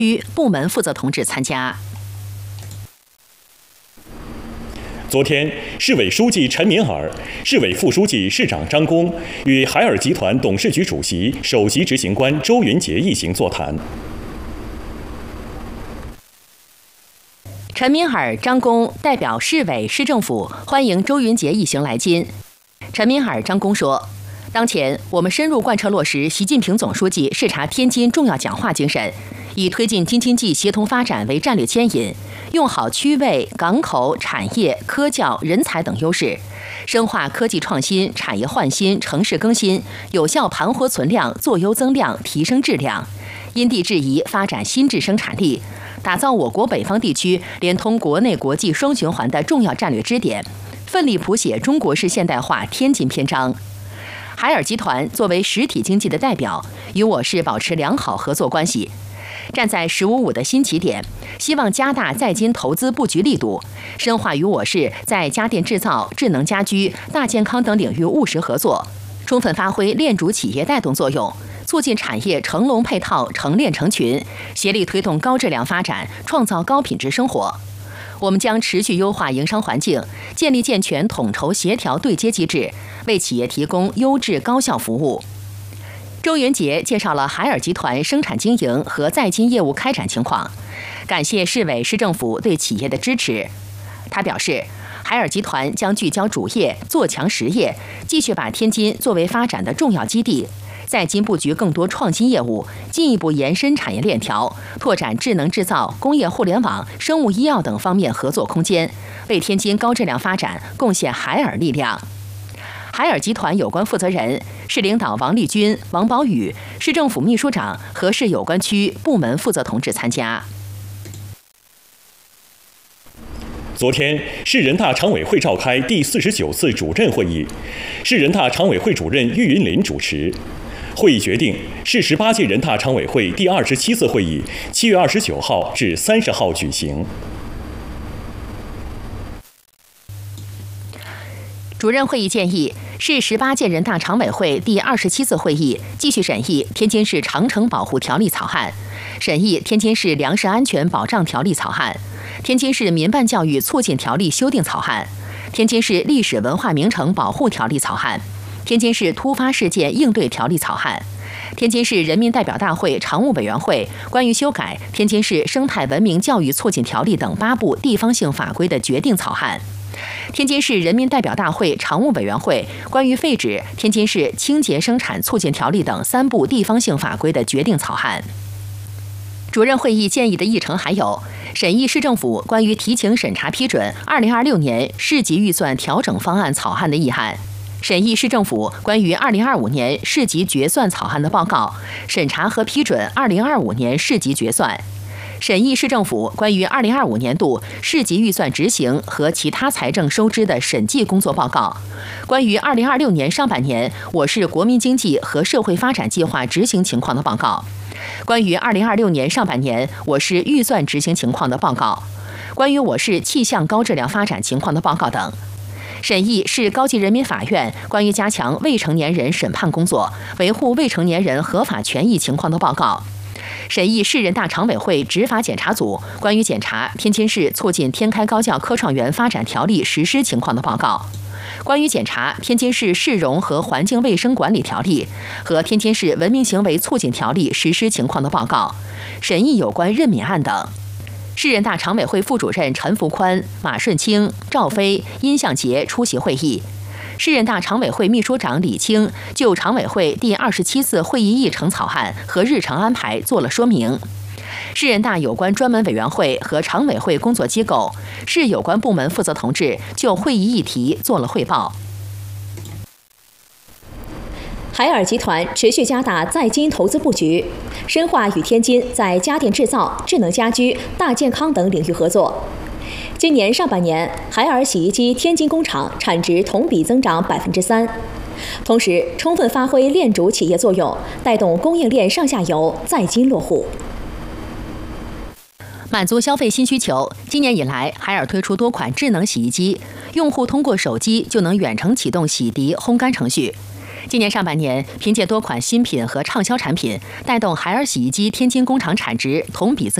区部门负责同志参加。 昨天，市委书记陈敏尔、市委副书记、市长张工与海尔集团董事局主席、首席执行官周云杰一行座谈。 陈敏尔、张工代表市委、市政府欢迎周云杰一行来津。陈敏尔、张工说，当前我们深入贯彻落实习近平总书记视察天津重要讲话精神，以推进京津冀协同发展为战略牵引，用好区位、港口、产业、科教、人才等优势，深化科技创新、产业换新、城市更新，有效盘活存量、做优增量、提升质量，因地制宜发展新质生产力，打造我国北方地区连通国内国际双循环的重要战略支点，奋力谱写中国式现代化天津篇章。海尔集团作为实体经济的代表，与我市保持良好合作关系。站在“十五五”的新起点，希望加大在京投资布局力度，深化与我市在家电制造、智能家居、大健康等领域务实合作，充分发挥链主企业带动作用，促进产业成龙配套、成链成群，协力推动高质量发展，创造高品质生活。我们将持续优化营商环境，建立健全统筹协调对接机制，为企业提供优质高效服务。周云杰介绍了海尔集团生产经营和在京业务开展情况，感谢市委市政府对企业的支持。他表示，海尔集团将聚焦主业，做强实业，继续把天津作为发展的重要基地，在京布局更多创新业务，进一步延伸产业链条，拓展智能制造、工业互联网、生物医药等方面合作空间，为天津高质量发展贡献海尔力量。海尔集团有关负责人、市领导王立军、王宝宇、市政府秘书长和市有关区部门负责同志参加。 昨天，市人大常委会召开第49次主任会议，市人大常委会主任郁云林主持。会议决定，市18届人大常委会第27次会议7月29号至30号举行。 主任会议建议，市18届人大常委会第27次会议继续审议《天津市长城保护条例》草案，审议《天津市粮食安全保障条例》草案、《天津市民办教育促进条例》修订草案、《天津市历史文化名城保护条例》草案、《天津市突发事件应对条例》草案、天津市人民代表大会常务委员会关于修改《天津市生态文明教育促进条例》等8部地方性法规的决定草案。天津市人民代表大会常务委员会关于废止《天津市清洁生产促进条例》等3部地方性法规的决定草案。主任会议建议的议程还有：审议市政府关于提请审查批准2026年市级预算调整方案草案的议案；审议市政府关于2025年市级决算草案的报告，审查和批准2025年市级决算；审议市政府关于2025年度市级预算执行和其他财政收支的审计工作报告；关于2026年上半年我市国民经济和社会发展计划执行情况的报告；关于2026年上半年我市预算执行情况的报告；关于我市气象高质量发展情况的报告等。审议市高级人民法院关于加强未成年人审判工作、维护未成年人合法权益情况的报告；审议市人大常委会执法检查组关于检查天津市促进天开高教科创园发展条例实施情况的报告；关于检查天津市市容和环境卫生管理条例和天津市文明行为促进条例实施情况的报告；审议有关任免案等。市人大常委会副主任陈福宽、马顺清、赵飞、殷向杰出席会议。市人大常委会秘书长李清就常委会第27次会议议程草案和日程安排做了说明。市人大有关专门委员会和常委会工作机构、市有关部门负责同志就会议议题做了汇报。 海尔集团持续加大在京投资布局，深化与天津在家电制造、智能家居、大健康等领域合作。今年上半年，海尔洗衣机天津工厂产值同比增长3%，同时充分发挥链主企业作用，带动供应链上下游在京落户。 满足消费新需求，今年以来，海尔推出多款智能洗衣机，用户通过手机就能远程启动洗涤、烘干程序。 今年上半年，凭借多款新品和畅销产品，带动海尔洗衣机天津工厂产值同比增